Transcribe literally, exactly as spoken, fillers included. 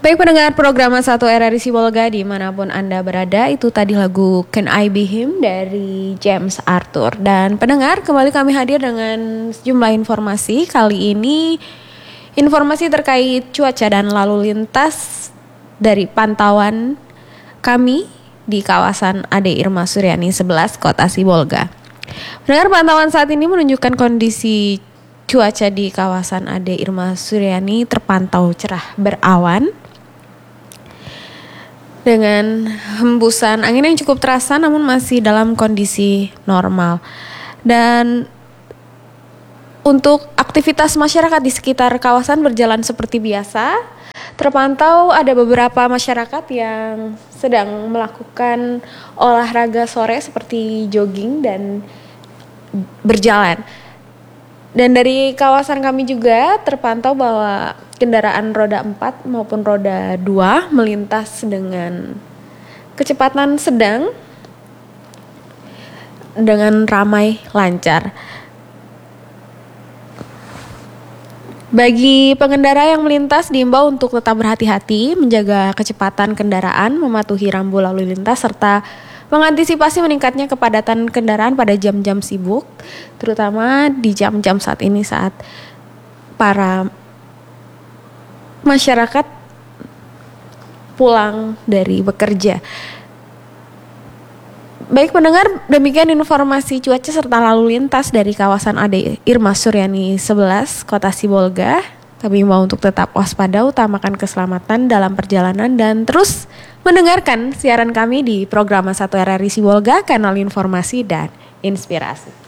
Baik pendengar program satu R R I Sibolga dimanapun Anda berada, itu tadi lagu Can I Be Him dari James Arthur. Dan pendengar, kembali kami hadir dengan sejumlah informasi. Kali ini informasi terkait cuaca dan lalu lintas dari pantauan kami di kawasan Ade Irma Suryani sebelas Kota Sibolga. Pendengar, pantauan saat ini menunjukkan kondisi cuaca di kawasan Ade Irma Suryani terpantau cerah berawan dengan hembusan angin yang cukup terasa namun masih dalam kondisi normal. Dan untuk aktivitas masyarakat di sekitar kawasan berjalan seperti biasa. Terpantau ada beberapa masyarakat yang sedang melakukan olahraga sore seperti jogging dan berjalan. Dan dari kawasan kami juga terpantau bahwa kendaraan roda empat maupun roda dua melintas dengan kecepatan sedang dengan ramai lancar. Bagi pengendara yang melintas diimbau untuk tetap berhati-hati, menjaga kecepatan kendaraan, mematuhi rambu lalu lintas, serta mengantisipasi meningkatnya kepadatan kendaraan pada jam-jam sibuk, terutama di jam-jam saat ini saat para masyarakat pulang dari bekerja. Baik pendengar, demikian informasi cuaca serta lalu lintas dari kawasan Ade Irma Suryani sebelas Kota Sibolga. Kami mau untuk tetap waspada, utamakan keselamatan dalam perjalanan dan terus mendengarkan siaran kami di program satu R R I Sibolga, kanal informasi dan inspirasi.